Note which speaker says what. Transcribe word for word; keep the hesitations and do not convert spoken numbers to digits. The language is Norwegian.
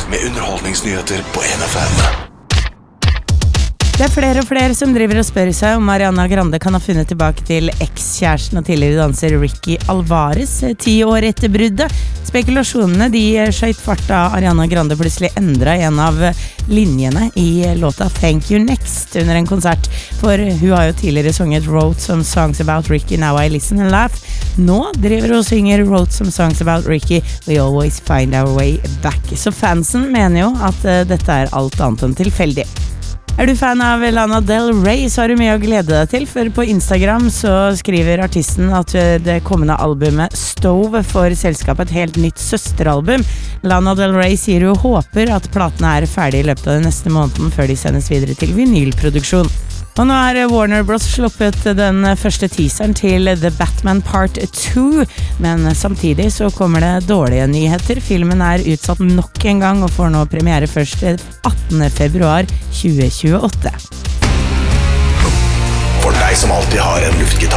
Speaker 1: med underholdningsnyheter på N F M.
Speaker 2: Det er flere og flere som driver og spør seg om Ariana Grande kan ha funnet tilbake til ekskjæresten og tidligere danser Ricky Alvarez ti år etter bruddet. Spekulasjonene de skjøt fart da Ariana Grande plutselig endret en av linjene i låta Thank You Next under en konsert. For hun har jo tidligere sunget Wrote Some Songs About Ricky, Now I Listen and Laugh. Nå driver hun og synger Wrote Some Songs About Ricky, We Always Find Our Way Back. Så fansen mener jo at uh, dette er alt annet enn tilfeldig. Er du fan av Lana Del Rey, så har du mye å glede deg til, for på Instagram så skriver artisten at det kommende albumet Stove får selskapet et helt nytt søsteralbum. Lana Del Rey sier hun håper at platene er ferdig i løpet av den neste måneden før de sendes videre til vinylproduksjon. Og nå har Warner Bros. Sluppet den første teaseren til The Batman Part to, men samtidig så kommer det dårlige nyheter. Filmen er utsatt nok en gang og får nå premiere først attende februar tjue tjueåtte.
Speaker 1: For deg som alltid har en luftgitar